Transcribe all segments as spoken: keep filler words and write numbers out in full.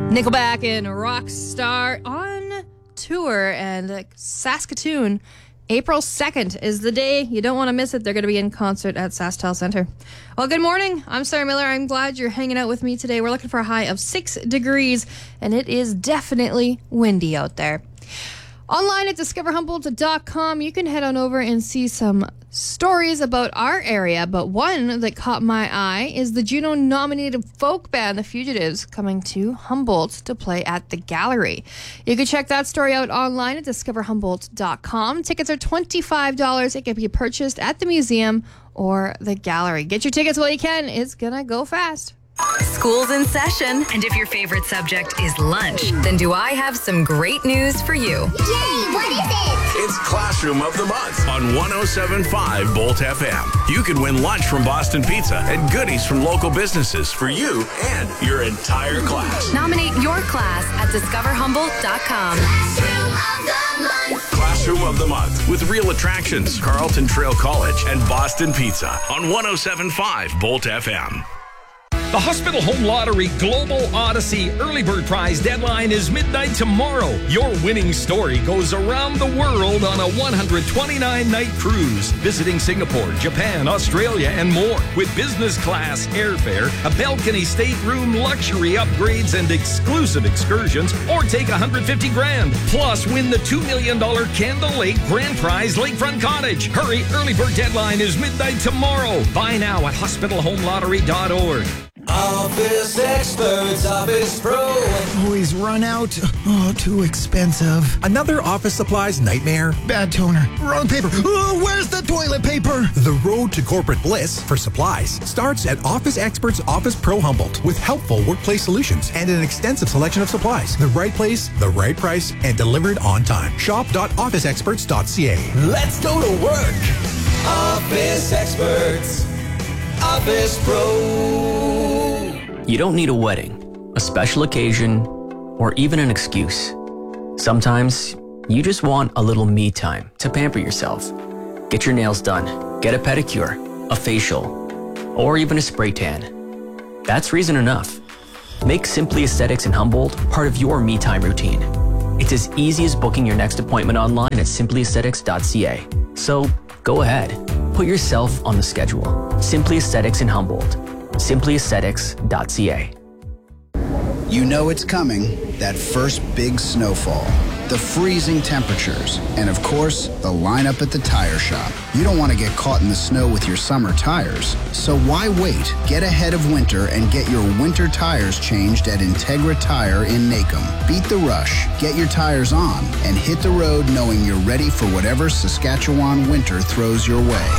Nickelback and Rockstar on tour, and Saskatoon, April second is the day. You don't want to miss it. They're going to be in concert at SaskTel Centre. Well, good morning. I'm Sarah Miller. I'm glad you're hanging out with me today. We're looking for a high of six degrees, and it is definitely windy out there. Online at discover humboldt dot com, you can head on over and see some stories about our area, but one that caught my eye is the Juno-nominated folk band, The Fugitives, coming to Humboldt to play at the Gallery. You can check that story out online at discover humboldt dot com. Tickets are twenty-five dollars. It can be purchased at the museum or the Gallery. Get your tickets while you can. It's gonna go fast. School's in session, and if your favorite subject is lunch, then do I have some great news for you. Yay, what is it? It's Classroom of the Month on one oh seven point five Bolt F M. You can win lunch from Boston Pizza and goodies from local businesses for you and your entire class. Nominate your class at discover humboldt dot com. Classroom of the Month. Classroom of the Month with real attractions, Carlton Trail College and Boston Pizza on one oh seven point five Bolt F M. The Hospital Home Lottery Global Odyssey Early Bird Prize deadline is midnight tomorrow. Your winning story goes around the world on a one hundred twenty-nine night cruise, visiting Singapore, Japan, Australia, and more. With business class airfare, a balcony stateroom, luxury upgrades, and exclusive excursions, or take one hundred fifty grand. Plus, win the two million dollars Candle Lake Grand Prize Lakefront Cottage. Hurry, early bird deadline is midnight tomorrow. Buy now at hospital home lottery dot org. Office Experts, Office Pro. Always run out. Oh, too expensive. Another office supplies nightmare? Bad toner. Wrong paper. Oh, where's the toilet paper? The road to corporate bliss for supplies starts at Office Experts Office Pro Humboldt with helpful workplace solutions and an extensive selection of supplies. The right place, the right price, and delivered on time. shop dot office experts dot c a. Let's go to work. Office Experts, Office Pro. You don't need a wedding, a special occasion, or even an excuse. Sometimes you just want a little me time to pamper yourself. Get your nails done, get a pedicure, a facial, or even a spray tan. That's reason enough. Make Simply Aesthetics in Humboldt part of your me time routine. It's as easy as booking your next appointment online at simply aesthetics dot c a. So go ahead, put yourself on the schedule. Simply Aesthetics in Humboldt. simply aesthetics dot c a. You know it's coming, that first big snowfall, the freezing temperatures, and of course, the lineup at the tire shop. You don't want to get caught in the snow with your summer tires. So why wait? Get ahead of winter and get your winter tires changed at Integra Tire in Nacum. Beat the rush, get your tires on, and hit the road knowing you're ready for whatever Saskatchewan winter throws your way.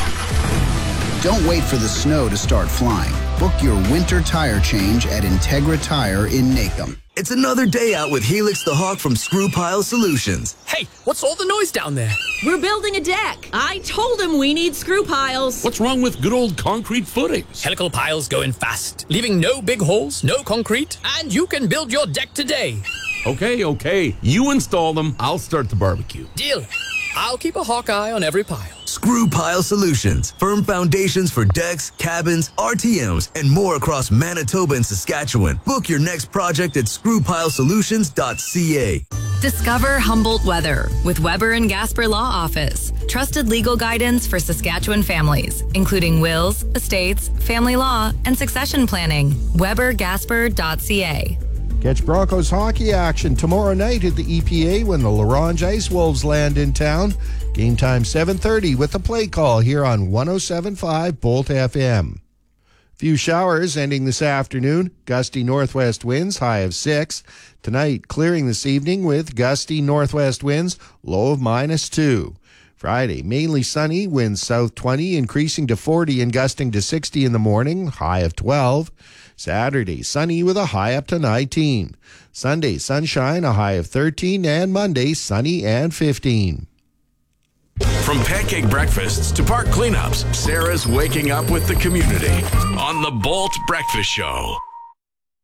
Don't wait for the snow to start flying. Book your winter tire change at Integra Tire in Nacum. It's another day out with Helix the Hawk from Screw Pile Solutions. Hey, what's all the noise down there? We're building a deck. I told him we need screw piles. What's wrong with good old concrete footings? Helical piles go in fast, leaving no big holes, no concrete, and you can build your deck today. Okay, okay. You install them, I'll start the barbecue. Deal. I'll keep a hawk eye on every pile. Screw Pile Solutions. Firm foundations for decks, cabins, R T Ms, and more across Manitoba and Saskatchewan. Book your next project at screw pile solutions dot c a. Discover Humboldt Weather with Weber and Gasper Law Office. Trusted legal guidance for Saskatchewan families, including wills, estates, family law, and succession planning. weber gasper dot c a. Catch Broncos hockey action tomorrow night at the E P A when the Larange Ice Wolves land in town. Game time seven thirty with the play call here on one oh seven point five Bolt F M. Few showers ending this afternoon. Gusty northwest winds, high of six. Tonight, clearing this evening with gusty northwest winds, low of minus two. Friday, mainly sunny, winds south twenty, increasing to forty and gusting to sixty in the morning, high of twelve. Saturday, sunny with a high up to nineteen. Sunday, sunshine, a high of thirteen, and Monday, sunny and fifteen. From pancake breakfasts to park cleanups, Sarah's waking up with the community on the Bolt Breakfast Show.